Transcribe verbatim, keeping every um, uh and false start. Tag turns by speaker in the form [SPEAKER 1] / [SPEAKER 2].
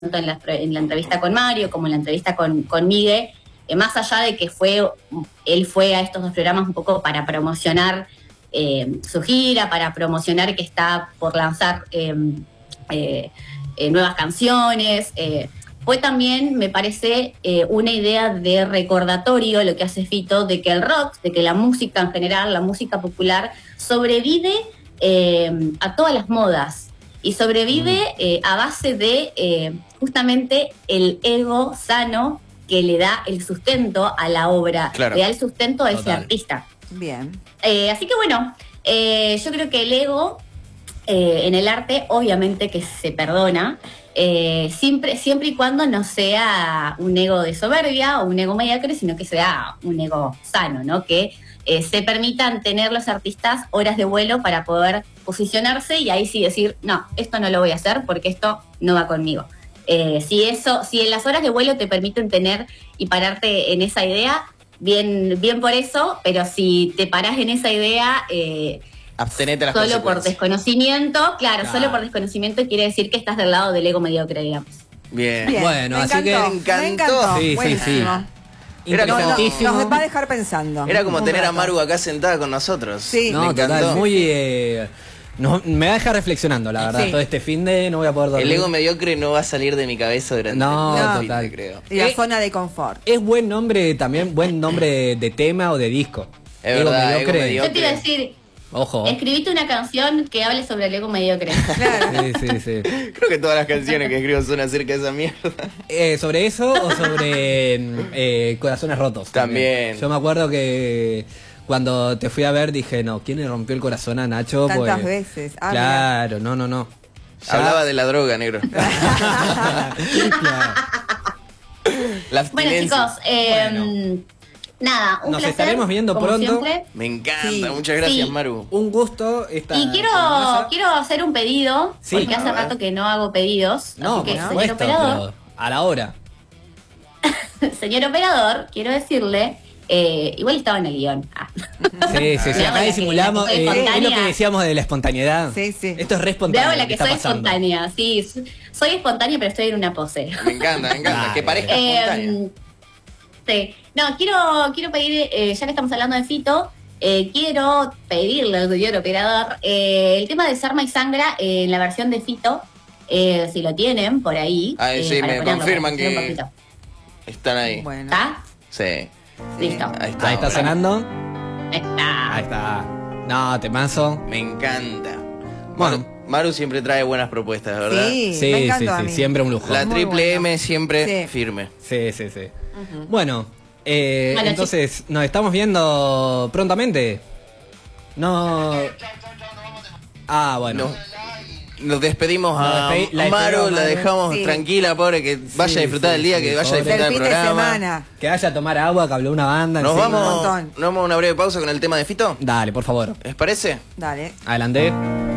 [SPEAKER 1] tanto en la, en la entrevista con Mario como en la entrevista con, con Miguel, eh, más allá de que fue él fue a estos dos programas un poco para promocionar eh, su gira, para promocionar que está por lanzar eh, eh, eh, nuevas canciones. Eh, fue también, me parece, eh, una idea de recordatorio lo que hace Fito, de que el rock, de que la música en general, la música popular, sobrevive eh, a todas las modas. Y sobrevive eh, a base de eh, justamente el ego sano que le da el sustento a la obra, claro. Le da el sustento a Total. Ese artista.
[SPEAKER 2] Bien.
[SPEAKER 1] Eh, así que bueno, eh, yo creo que el ego eh, en el arte obviamente que se perdona, eh, siempre, siempre y cuando no sea un ego de soberbia o un ego mediocre, sino que sea un ego sano, ¿no? Que Eh, se permitan tener los artistas horas de vuelo para poder posicionarse y ahí sí decir, no, esto no lo voy a hacer porque esto no va conmigo. Eh, si eso, si en las horas de vuelo te permiten tener y pararte en esa idea, bien, bien por eso, pero si te parás en esa idea, eh,
[SPEAKER 3] abstenete las
[SPEAKER 1] solo por desconocimiento, claro,
[SPEAKER 3] claro,
[SPEAKER 1] solo por desconocimiento quiere decir que estás del lado del ego mediocre, digamos.
[SPEAKER 3] Bien.
[SPEAKER 2] Bien.
[SPEAKER 4] Bueno,
[SPEAKER 2] me
[SPEAKER 4] así
[SPEAKER 2] encantó,
[SPEAKER 4] que
[SPEAKER 2] me encantó.
[SPEAKER 4] Sí, sí, sí.
[SPEAKER 3] Era como,
[SPEAKER 2] no, no, nos va a dejar pensando.
[SPEAKER 3] Era como
[SPEAKER 2] un
[SPEAKER 3] tener
[SPEAKER 2] rato.
[SPEAKER 3] a Maru acá sentada con nosotros.
[SPEAKER 2] Sí,
[SPEAKER 4] no,
[SPEAKER 3] me encantó.
[SPEAKER 4] total, muy eh, no, me va a dejar reflexionando, la verdad.
[SPEAKER 2] Sí.
[SPEAKER 4] Todo este fin de no voy a poder dormir.
[SPEAKER 3] El ego mediocre no va a salir de mi cabeza durante
[SPEAKER 4] No,
[SPEAKER 3] el
[SPEAKER 4] no.
[SPEAKER 3] fin,
[SPEAKER 4] total.
[SPEAKER 3] creo.
[SPEAKER 2] Y la
[SPEAKER 4] Eh,
[SPEAKER 2] zona de confort.
[SPEAKER 4] Es buen nombre también, buen nombre de tema o de disco.
[SPEAKER 3] Es verdad, ego mediocre.
[SPEAKER 1] Yo te iba a decir,
[SPEAKER 4] ojo.
[SPEAKER 1] escribite una canción que hable sobre el ego mediocre.
[SPEAKER 2] Claro.
[SPEAKER 4] Sí, sí, sí.
[SPEAKER 3] Creo que todas las canciones que escribo son acerca de esa mierda.
[SPEAKER 4] Eh, ¿Sobre eso o sobre eh, corazones rotos?
[SPEAKER 3] También.
[SPEAKER 4] Yo me acuerdo que cuando te fui a ver dije, no, ¿quién le rompió el corazón a Nacho?
[SPEAKER 2] Tantas
[SPEAKER 4] Pues,
[SPEAKER 2] veces. Ah,
[SPEAKER 4] claro, no, no, no. Ya-
[SPEAKER 3] Hablaba de la droga, negro.
[SPEAKER 4] Claro.
[SPEAKER 3] La
[SPEAKER 1] Bueno,
[SPEAKER 3] abstinencia.
[SPEAKER 1] chicos, eh,
[SPEAKER 4] Bueno.
[SPEAKER 1] nada, un
[SPEAKER 4] Nos
[SPEAKER 1] placer,
[SPEAKER 4] estaremos viendo
[SPEAKER 1] como
[SPEAKER 4] pronto.
[SPEAKER 1] siempre.
[SPEAKER 3] Me encanta,
[SPEAKER 2] Sí.
[SPEAKER 3] muchas gracias,
[SPEAKER 1] Sí.
[SPEAKER 3] Maru.
[SPEAKER 4] Un gusto esta
[SPEAKER 1] Y quiero,
[SPEAKER 4] conversa.
[SPEAKER 1] quiero hacer un pedido,
[SPEAKER 4] Sí.
[SPEAKER 1] porque
[SPEAKER 3] A
[SPEAKER 1] hace
[SPEAKER 3] ver.
[SPEAKER 1] rato que no hago pedidos.
[SPEAKER 4] No,
[SPEAKER 1] así que,
[SPEAKER 4] por
[SPEAKER 1] señor
[SPEAKER 4] supuesto,
[SPEAKER 1] operador,
[SPEAKER 4] pero a la hora.
[SPEAKER 1] señor operador, quiero decirle, eh, igual estaba en el guión. Ah.
[SPEAKER 4] Sí, sí, sí.
[SPEAKER 1] Me hago
[SPEAKER 4] Acá
[SPEAKER 1] la que-
[SPEAKER 4] disimulamos.
[SPEAKER 1] la que soy
[SPEAKER 4] eh, es lo
[SPEAKER 1] espontánea.
[SPEAKER 4] que decíamos de la espontaneidad.
[SPEAKER 2] Sí, sí.
[SPEAKER 4] Esto es re
[SPEAKER 1] Me
[SPEAKER 4] espontáneo.
[SPEAKER 1] hago la
[SPEAKER 4] lo
[SPEAKER 1] que
[SPEAKER 4] está
[SPEAKER 1] soy
[SPEAKER 4] pasando.
[SPEAKER 1] espontánea, sí. Soy espontánea, pero estoy en una pose.
[SPEAKER 3] Me encanta, me encanta.
[SPEAKER 4] Dale.
[SPEAKER 3] Que parezca
[SPEAKER 1] Eh,
[SPEAKER 3] espontánea.
[SPEAKER 1] sí. No, quiero, quiero pedir, eh, ya que estamos hablando de Fito, eh, quiero pedirle al señor operador eh, el tema de Sarma y Sangra eh, en la versión de Fito, eh, si lo tienen por ahí.
[SPEAKER 3] Ah,
[SPEAKER 1] eh,
[SPEAKER 3] sí,
[SPEAKER 1] para
[SPEAKER 3] me
[SPEAKER 1] ponerlo,
[SPEAKER 3] confirman
[SPEAKER 1] para escuchar
[SPEAKER 3] que-
[SPEAKER 1] un poquito.
[SPEAKER 3] Están ahí.
[SPEAKER 2] Bueno.
[SPEAKER 1] ¿Está?
[SPEAKER 3] Sí.
[SPEAKER 1] Listo.
[SPEAKER 3] Ahí está.
[SPEAKER 4] Ahí está
[SPEAKER 3] hola.
[SPEAKER 4] sonando.
[SPEAKER 1] Está.
[SPEAKER 4] Ahí está. No, temazo.
[SPEAKER 3] Me encanta.
[SPEAKER 4] Bueno.
[SPEAKER 3] Maru, Maru siempre trae buenas propuestas, ¿verdad?
[SPEAKER 2] Sí,
[SPEAKER 4] Sí,
[SPEAKER 2] me
[SPEAKER 4] sí,
[SPEAKER 2] encantó a
[SPEAKER 4] sí.
[SPEAKER 2] mí.
[SPEAKER 4] Siempre un lujo.
[SPEAKER 3] La
[SPEAKER 2] Muy
[SPEAKER 3] triple
[SPEAKER 2] bueno.
[SPEAKER 3] M siempre
[SPEAKER 2] Sí.
[SPEAKER 3] firme.
[SPEAKER 4] Sí, sí, sí. Bueno, eh,
[SPEAKER 1] Bueno,
[SPEAKER 4] entonces, ¿nos estamos viendo prontamente? No. Ah, bueno.
[SPEAKER 3] No. Nos despedimos a
[SPEAKER 4] Nos despedi- la
[SPEAKER 3] Maru,
[SPEAKER 4] despedimos,
[SPEAKER 3] la
[SPEAKER 4] Maru.
[SPEAKER 3] dejamos
[SPEAKER 2] Sí.
[SPEAKER 3] tranquila, pobre, que vaya a disfrutar
[SPEAKER 4] sí,
[SPEAKER 3] del día,
[SPEAKER 4] sí,
[SPEAKER 3] que vaya a
[SPEAKER 4] pobre.
[SPEAKER 3] disfrutar
[SPEAKER 2] Del
[SPEAKER 3] del
[SPEAKER 2] fin de
[SPEAKER 3] programa.
[SPEAKER 2] semana.
[SPEAKER 4] Que vaya a tomar agua, que habló una banda.
[SPEAKER 3] Nos
[SPEAKER 4] encima.
[SPEAKER 3] vamos,
[SPEAKER 2] montón.
[SPEAKER 3] nos vamos a una breve pausa con el tema de Fito.
[SPEAKER 4] Dale, por favor.
[SPEAKER 3] ¿Les parece?
[SPEAKER 2] Dale.
[SPEAKER 4] Adelante.